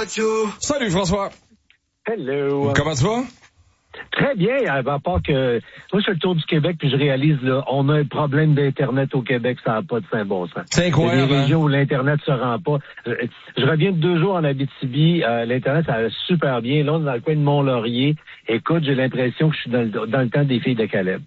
Salut François. Hello. Comment tu vas? Très bien, à part que moi je fais le tour du Québec puis je réalise là, on a un problème d'internet au Québec, ça n'a pas de saint bon sens. C'est incroyable. Il y a des régions où l'internet se rend pas. Je reviens de 2 jours en Abitibi, l'internet ça va super bien. Là on est dans le coin de Mont-Laurier. Écoute, j'ai l'impression que je suis dans le temps des filles de Caleb.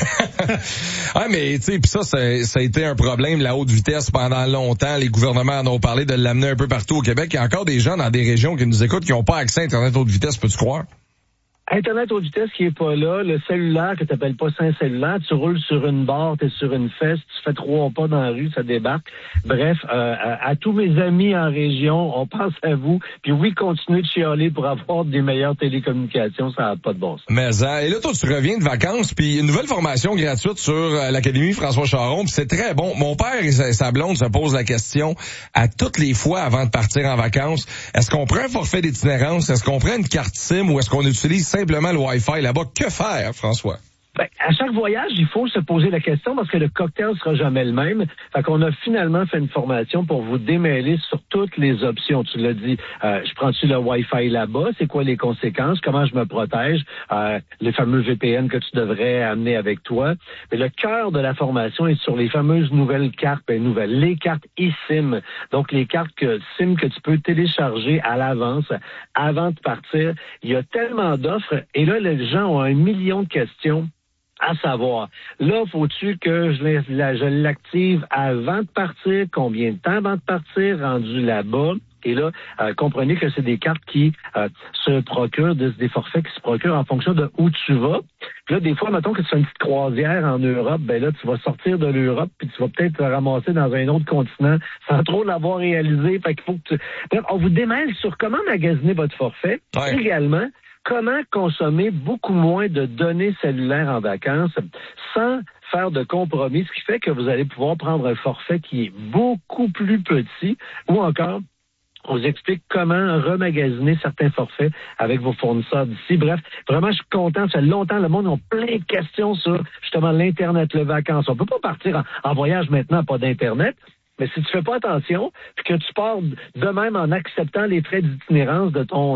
Ouais, mais tu sais, puis ça a été un problème, la haute vitesse pendant longtemps. Les gouvernements en ont parlé de l'amener un peu partout au Québec. Il y a encore des gens dans des régions qui nous écoutent qui n'ont pas accès à Internet haute vitesse, peux-tu croire? Internet haute vitesse qui est pas là, le cellulaire que tu n'appelles pas c'est un cellulaire, tu roules sur une barre, tu es sur une fesse, tu fais 3 pas dans la rue, ça débarque. Bref, à tous mes amis en région, on pense à vous. Puis oui, continuez de chialer pour avoir des meilleures télécommunications, ça n'a pas de bon sens. Mais et là, toi, tu reviens de vacances, puis une nouvelle formation gratuite sur l'Académie François Charon, puis c'est très bon. Mon père et sa blonde se posent la question à toutes les fois avant de partir en vacances. Est-ce qu'on prend un forfait d'itinérance? Est-ce qu'on prend une carte SIM ou est-ce qu'on utilise simplement le Wi-Fi là-bas? Que faire, François? Ben, à chaque voyage, il faut se poser la question parce que le cocktail sera jamais le même. Fait qu'on a finalement fait une formation pour vous démêler sur toutes les options. Tu l'as dit, je prends-tu le Wi-Fi là-bas? C'est quoi les conséquences? Comment je me protège? Les fameux VPN que tu devrais amener avec toi. Mais le cœur de la formation est sur les fameuses nouvelles cartes, les cartes eSIM. Donc, les cartes SIM que tu peux télécharger à l'avance avant de partir. Il y a tellement d'offres et là, les gens ont 1 million de questions. À savoir, là, faut-tu que je l'active avant de partir? Combien de temps avant de partir? Rendu là-bas? Et là, comprenez que c'est des cartes qui se procurent, des forfaits qui se procurent en fonction de où tu vas. Puis là, des fois, mettons que tu fais une petite croisière en Europe, ben là, tu vas sortir de l'Europe puis tu vas peut-être te ramasser dans un autre continent sans trop l'avoir réalisé. Fait qu'il faut que Bref, on vous démêle sur comment magasiner votre forfait. Ouais. Également, comment consommer beaucoup moins de données cellulaires en vacances sans faire de compromis, ce qui fait que vous allez pouvoir prendre un forfait qui est beaucoup plus petit ou encore on vous explique comment remagasiner certains forfaits avec vos fournisseurs d'ici. Bref, vraiment, je suis content. Ça fait longtemps, le monde a plein de questions sur justement l'Internet, les vacances. On peut pas partir en voyage maintenant, pas d'Internet. Mais si tu fais pas attention, puis que tu pars de même en acceptant les frais d'itinérance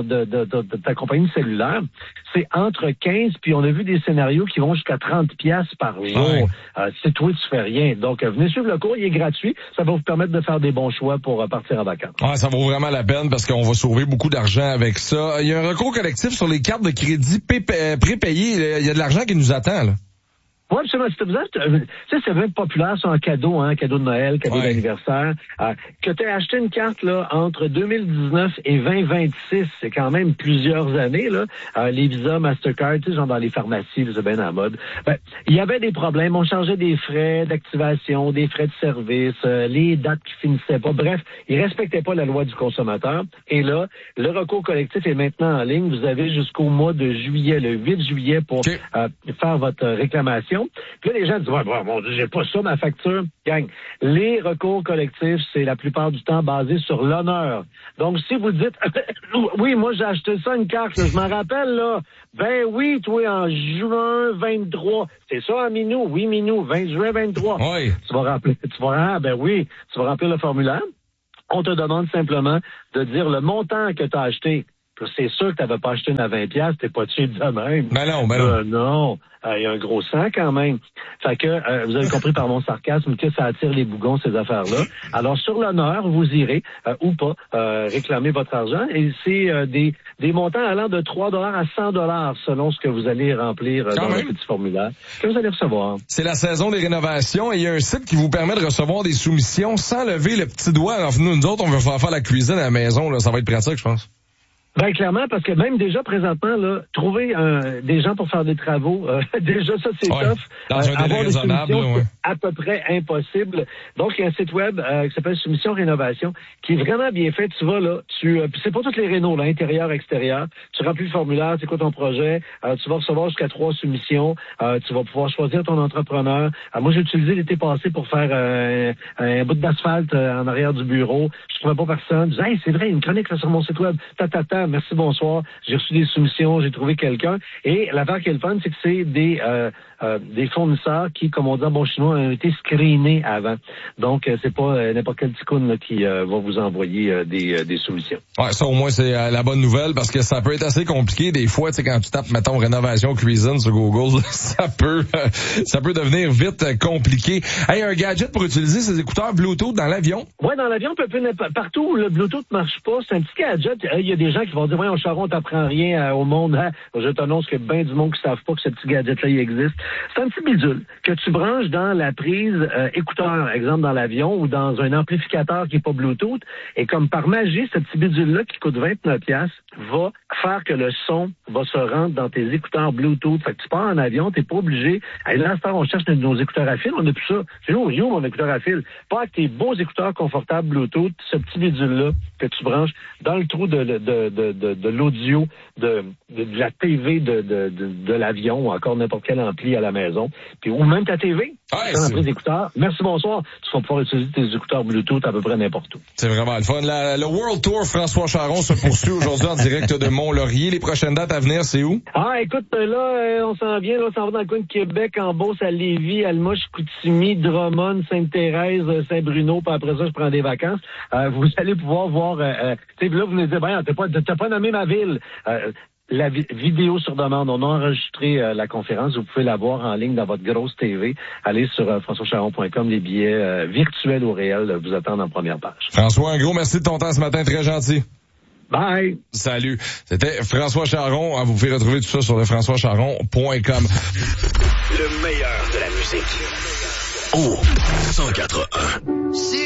de ta compagnie cellulaire, c'est entre 15, puis on a vu des scénarios qui vont jusqu'à 30 piastres par jour. Ouais. C'est toi, tu fais rien. Donc, venez suivre le cours, il est gratuit. Ça va vous permettre de faire des bons choix pour partir en vacances. Ouais, ça vaut vraiment la peine parce qu'on va sauver beaucoup d'argent avec ça. Il y a un recours collectif sur les cartes de crédit prépayées. Il y a de l'argent qui nous attend, là. Oui, absolument. C'est même populaire, c'est un cadeau, cadeau de Noël, cadeau d'anniversaire. Que tu as acheté une carte là entre 2019 et 2026, c'est quand même plusieurs années, là. Les Visa, Mastercard, tu sais, genre dans les pharmacies, c'est bien en mode. Ben, il y avait des problèmes, on changeait des frais d'activation, des frais de service, les dates qui finissaient pas. Bref, ils respectaient pas la loi du consommateur. Et là, le recours collectif est maintenant en ligne. Vous avez jusqu'au mois de juillet, le 8 juillet, pour faire votre réclamation. Puis là, les gens disent, mon Dieu, j'ai pas ça, ma facture. Gang, les recours collectifs, c'est la plupart du temps basé sur l'honneur. Donc, si vous dites, oui, moi, j'ai acheté ça, une carte, là, je m'en rappelle, là. Ben oui, toi, en juin 23. C'est ça, en Minou? Oui, Minou, 20 juin 23. Oui. Tu vas remplir le formulaire. On te demande simplement de dire le montant que tu as acheté. C'est sûr que tu n'avais pas acheté une à 20$, t'es pas cheap de même. Ben non. Non, il y a un gros sang quand même. Fait que, vous avez compris par mon sarcasme que ça attire les bougons, ces affaires-là. Alors, sur l'honneur, vous irez, ou pas, réclamer votre argent. Et c'est des montants allant de 3$ à 100$ selon ce que vous allez remplir dans le petit formulaire que vous allez recevoir. C'est la saison des rénovations et il y a un site qui vous permet de recevoir des soumissions sans lever le petit doigt. Alors, nous autres, on veut faire la cuisine à la maison, là. Ça va être pratique, je pense. Ben clairement, parce que même déjà présentement, là, trouver des gens pour faire des travaux, déjà ça c'est tough. Dans un délai raisonnable, c'est à peu près impossible. Donc il y a un site web qui s'appelle Soumission Rénovation, qui est vraiment bien fait. Tu vas là, c'est pas toutes les rénos, là, intérieur, extérieur. Tu remplis le formulaire, c'est quoi ton projet, tu vas recevoir jusqu'à 3 soumissions, tu vas pouvoir choisir ton entrepreneur. Moi j'ai utilisé l'été passé pour faire un bout d'asphalte en arrière du bureau. Je trouvais pas personne. Je disais, hey, c'est vrai, une chronique là, sur mon site web. super, merci, bonsoir. J'ai reçu des soumissions, j'ai trouvé quelqu'un. Et l'affaire qui est le fun, c'est que c'est des fournisseurs qui, comme on dit en bon chinois, ont été screenés avant. Donc, c'est pas n'importe quel petit coon qui va vous envoyer des soumissions. Ouais, ça au moins c'est la bonne nouvelle parce que ça peut être assez compliqué des fois, tu sais, quand tu tapes, mettons, rénovation cuisine sur Google, ça peut devenir vite compliqué. Hey, un gadget pour utiliser ces écouteurs Bluetooth dans l'avion? Ouais, dans l'avion, partout où le Bluetooth marche pas, c'est un petit gadget. Il y a des gens qui vont dire, voyons, Charon, t'apprends rien au monde. Hein? Je t'annonce qu'il y a bien du monde qui savent pas que ce petit gadget-là, il existe. C'est un petit bidule que tu branches dans la prise écouteur, exemple dans l'avion, ou dans un amplificateur qui est pas Bluetooth. Et comme par magie, ce petit bidule-là qui coûte 29$ va faire que le son va se rendre dans tes écouteurs Bluetooth. Fait que tu pars en avion, t'es pas obligé. Hey, là, on cherche nos écouteurs à fil, on a plus ça. C'est où mon écouteur à fil? Pas avec tes beaux écouteurs confortables Bluetooth, ce petit bidule-là que tu branches dans le trou de l'audio, de la TV de l'avion, ou encore n'importe quel ampli à la maison, puis ou même ta TV. Ouais, dans la prise d'écouteurs. Merci, bonsoir. Tu vas pouvoir utiliser tes écouteurs Bluetooth à peu près n'importe où. C'est vraiment le fun. Le World Tour François Charon se poursuit aujourd'hui en direct de Mont-Laurier. Les prochaines dates à venir, c'est où? Ah, écoute, là, on s'en vient, là, on s'en va dans le coin de Québec, en Beauce, à Lévis, Alma, Chicoutimi, Drummond, Sainte-Thérèse, Saint-Bruno, puis après ça, je prends des vacances. Vous allez pouvoir voir, tu sais, là, vous nous dites, ben, t'as pas nommé ma ville. La vidéo sur demande, on a enregistré la conférence, vous pouvez la voir en ligne dans votre grosse TV. Allez sur françoischaron.com, les billets virtuels ou réels vous attendent en première page. François, un gros merci de ton temps ce matin, très gentil. Bye! Salut. C'était François Charon. Vous pouvez retrouver tout ça sur le françoischaron.com. Le meilleur de la musique. Oh, 104.1.